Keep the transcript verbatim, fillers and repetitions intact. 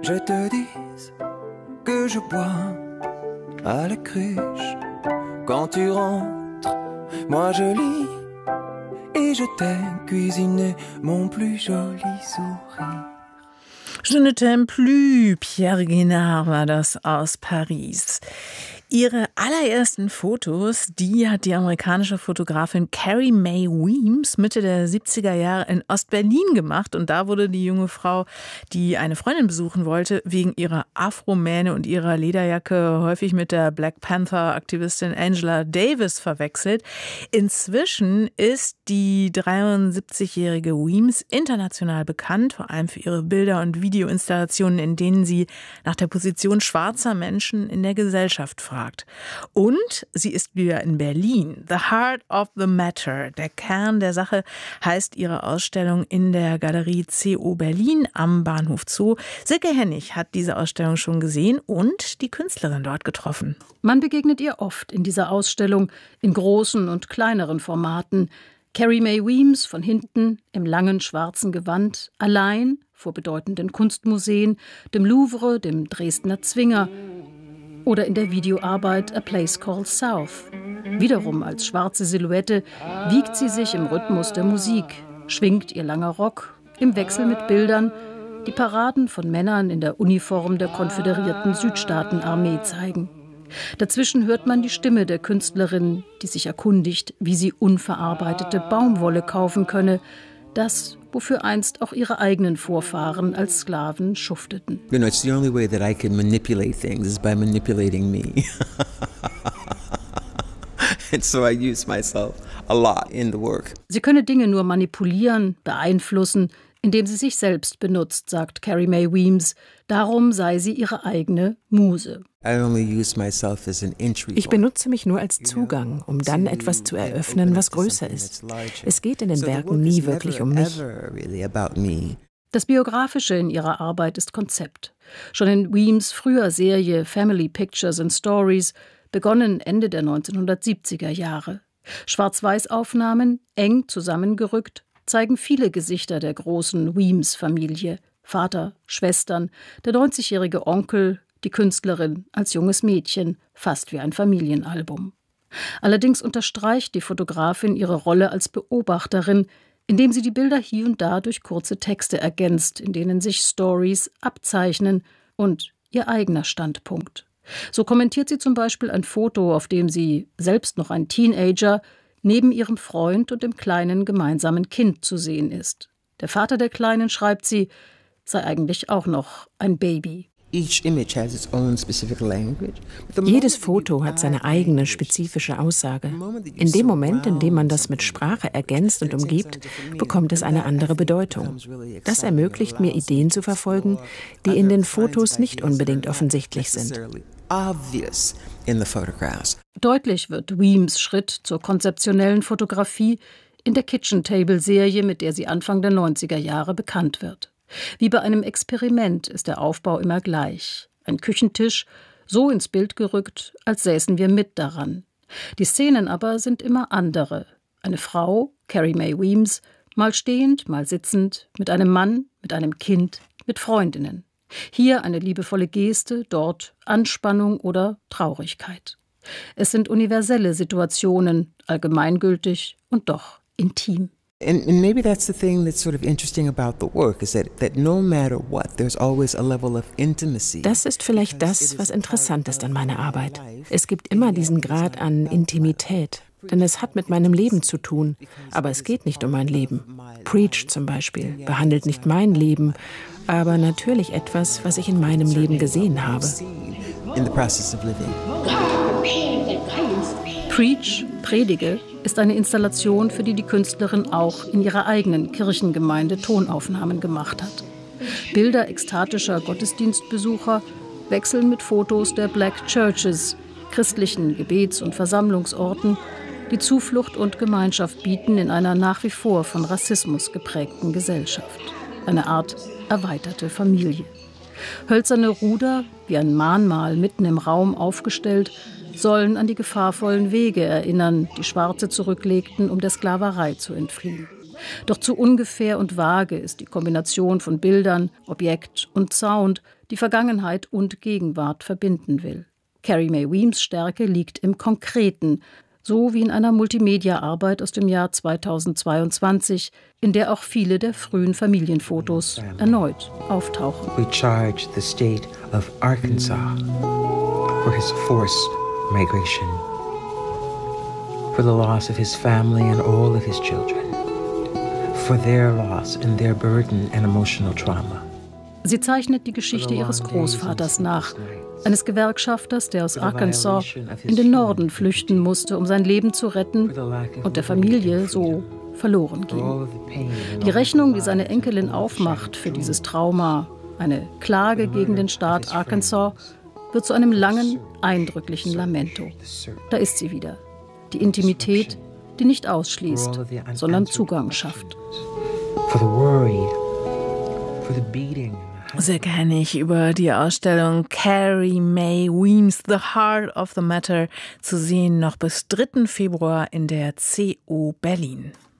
je te dise que je bois à la cruche. Quand tu rentres, moi je lis et je t'ai cuisiné mon plus joli sourire. Je ne t'aime plus, Pierre Guénard war das aus Paris. Ihre allerersten Fotos, die hat die amerikanische Fotografin Carrie Mae Weems Mitte der siebziger Jahre in Ostberlin gemacht. Und da wurde die junge Frau, die eine Freundin besuchen wollte, wegen ihrer Afromähne und ihrer Lederjacke häufig mit der Black Panther-Aktivistin Angela Davis verwechselt. Inzwischen ist die dreiundsiebzigjährige Weems international bekannt, vor allem für ihre Bilder und Videoinstallationen, in denen sie nach der Position schwarzer Menschen in der Gesellschaft fragt. Und sie ist wieder in Berlin. The Heart of the Matter, der Kern der Sache, heißt ihre Ausstellung in der Galerie C O Berlin am Bahnhof Zoo. Silke Hennig hat diese Ausstellung schon gesehen und die Künstlerin dort getroffen. Man begegnet ihr oft in dieser Ausstellung, in großen und kleineren Formaten. Carrie Mae Weems von hinten im langen schwarzen Gewand, allein vor bedeutenden Kunstmuseen, dem Louvre, dem Dresdner Zwinger, oder in der Videoarbeit A Place Called South. Wiederum als schwarze Silhouette wiegt sie sich im Rhythmus der Musik, schwingt ihr langer Rock im Wechsel mit Bildern, die Paraden von Männern in der Uniform der konföderierten Südstaatenarmee zeigen. Dazwischen hört man die Stimme der Künstlerin, die sich erkundigt, wie sie unverarbeitete Baumwolle kaufen könne, das, wofür einst auch ihre eigenen Vorfahren als Sklaven schufteten. You know, it's the only way that I can manipulate things is by manipulating me. And so I use myself a lot in the work. Sie könne Dinge nur manipulieren, beeinflussen, indem sie sich selbst benutzt, sagt Carrie Mae Weems. Darum sei sie ihre eigene Muse. Ich benutze mich nur als Zugang, um dann etwas zu eröffnen, was größer ist. Es geht in den Werken nie wirklich um mich. Das Biografische in ihrer Arbeit ist Konzept. Schon in Weems' früher Serie Family Pictures and Stories, begonnen Ende der neunzehnhundertsiebziger Jahre. Schwarz-Weiß-Aufnahmen, eng zusammengerückt, zeigen viele Gesichter der großen Weems-Familie. Vater, Schwestern, der neunzigjährige Onkel, die Künstlerin als junges Mädchen, fast wie ein Familienalbum. Allerdings unterstreicht die Fotografin ihre Rolle als Beobachterin, indem sie die Bilder hier und da durch kurze Texte ergänzt, in denen sich Stories abzeichnen und ihr eigener Standpunkt. So kommentiert sie zum Beispiel ein Foto, auf dem sie, selbst noch ein Teenager, neben ihrem Freund und dem kleinen gemeinsamen Kind zu sehen ist. Der Vater der Kleinen, schreibt sie, sei eigentlich auch noch ein Baby. Jedes Foto hat seine eigene spezifische Aussage. In dem Moment, in dem man das mit Sprache ergänzt und umgibt, bekommt es eine andere Bedeutung. Das ermöglicht mir, Ideen zu verfolgen, die in den Fotos nicht unbedingt offensichtlich sind. Deutlich wird Weems' Schritt zur konzeptionellen Fotografie in der Kitchen-Table-Serie, mit der sie Anfang der neunziger Jahre bekannt wird. Wie bei einem Experiment ist der Aufbau immer gleich. Ein Küchentisch, so ins Bild gerückt, als säßen wir mit daran. Die Szenen aber sind immer andere. Eine Frau, Carrie Mae Weems, mal stehend, mal sitzend, mit einem Mann, mit einem Kind, mit Freundinnen. Hier eine liebevolle Geste, dort Anspannung oder Traurigkeit. Es sind universelle Situationen, allgemeingültig und doch intim. And, and maybe that's the thing that's sort of interesting about the work, is that, that no matter what, there's always a level of intimacy. Das ist vielleicht das, was interessant ist an meiner Arbeit. Es gibt immer diesen Grad an Intimität, denn es hat mit meinem Leben zu tun, aber es geht nicht um mein Leben. Preach zum Beispiel behandelt nicht mein Leben, aber natürlich etwas, was ich in meinem Leben gesehen habe. In the process of living. Preach, Predige, ist eine Installation, für die die Künstlerin auch in ihrer eigenen Kirchengemeinde Tonaufnahmen gemacht hat. Bilder ekstatischer Gottesdienstbesucher wechseln mit Fotos der Black Churches, christlichen Gebets- und Versammlungsorten, die Zuflucht und Gemeinschaft bieten in einer nach wie vor von Rassismus geprägten Gesellschaft. Eine Art erweiterte Familie. Hölzerne Ruder, wie ein Mahnmal mitten im Raum aufgestellt, sollen an die gefahrvollen Wege erinnern, die Schwarze zurücklegten, um der Sklaverei zu entfliehen. Doch zu ungefähr und vage ist die Kombination von Bildern, Objekt und Sound, die Vergangenheit und Gegenwart verbinden will. Carrie Mae Weems' Stärke liegt im Konkreten, so wie in einer Multimedia-Arbeit aus dem Jahr zweitausendzweiundzwanzig, in der auch viele der frühen Familienfotos erneut auftauchen. We charge the state of Arkansas for his forced migration, for the loss of his family and all of his children, for their loss and their burden and emotional trauma. Sie zeichnet die Geschichte ihres Großvaters nach, eines Gewerkschafters, der aus Arkansas in den Norden flüchten musste, um sein Leben zu retten und der Familie so verloren ging. Die Rechnung, die seine Enkelin aufmacht für dieses Trauma, eine Klage gegen den Staat Arkansas, wird zu einem langen, eindrücklichen Lamento. Da ist sie wieder. Die Intimität, die nicht ausschließt, sondern Zugang schafft. Sehr gerne ich über die Ausstellung Carrie Mae Weems The Heart of the Matter zu sehen, noch bis dritten Februar in der C O Berlin.